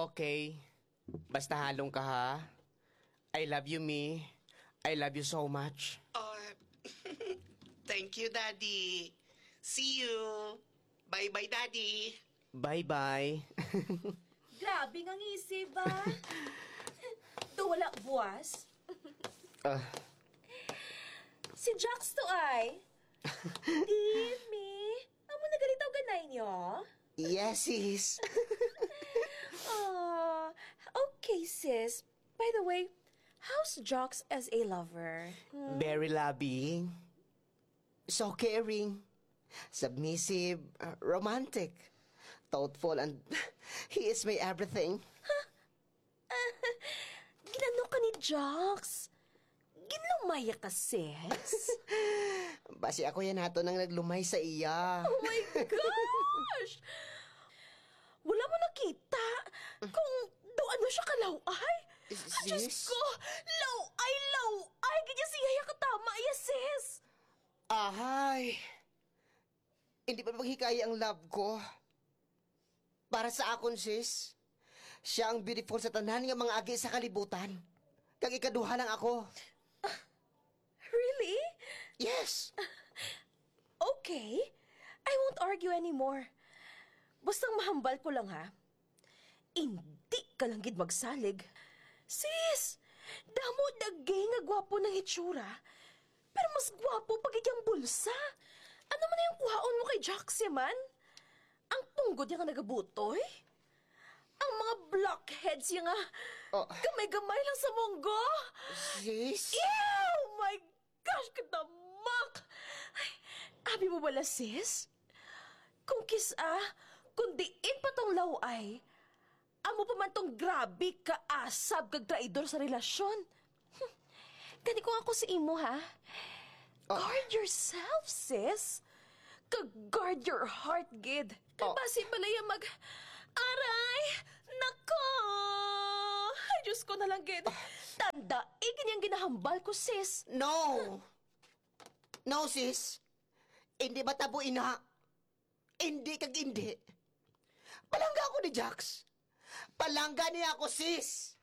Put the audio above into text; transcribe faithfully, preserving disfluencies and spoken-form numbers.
Okay. Basta halong ka ha. I love you, me. I love you so much. Uh, thank you, Daddy. See you. Bye-bye, Daddy. Bye-bye. Grabe nga isip ba? Do wala buwas? Ah, Si Jax to ay. Dear me, amo nagalitaw ganay niyo? yes, sis. Oh, okay sis. By the way, how's Jax as a lover? Very loving. So caring. Submissive. uh, romantic. Thoughtful and he is my everything. Ginano ka ni Jax? Ginlumaya ka sis? Basi ako yan hato nang naglumay sa iya. Oh my gosh! Wala mo nakita kung doon mo siya kalaway? Sis? Ah, Diyos ko! Laway, laway! Ganyan siya yung katama, iya sis! Ahay. Hindi pa maghikaya ang love ko. Para sa akon, sis. Siya ang beautiful sa tanan nga mga agi sa kalibutan. Kag ikaduha lang ako. Really? Yes. Okay. I won't argue anymore. Bastang mahambal ko lang ha. Hindi ka lang gid magsalig. Sis! Damo dagay nga gwapo ng itsura. Pero mas gwapo pag iyang bulsa. Ano man na yung kuhaon mo kay Jaxie man? Ang punggod niya nga nagabutoy? Ang mga blockheads niya nga Oh. gamay-gamay lang sa monggo? Sis? Ew! My gosh, kadamak! Ay, abi mo bala, sis? Kung kisa, kung diin pa tong laway, amo pa man tong grabe kaasab kag traidor sa relasyon. Hm, Gani ko ako sa imo, ha? Guard yourself, sis. Kag-guard your heart, gid. Oh. Kabasi pala yung mag... Aray! Nako! Ay, Diyos ko na lang, gid. Tanda, eh, ganyang ginahambal ko, sis. No. No, sis. Hindi ba tabo ina? Hindi kag hindi. Palangga ako ni Jax. Palangga niya ako, sis.